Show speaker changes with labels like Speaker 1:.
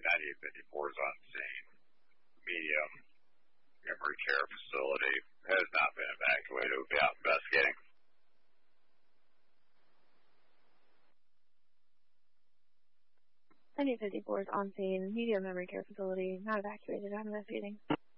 Speaker 1: 9854 is on scene. Medium memory care facility has not been evacuated. We'll be out investigating.
Speaker 2: 9854 is on scene. Medium memory care facility not evacuated. I'm investigating.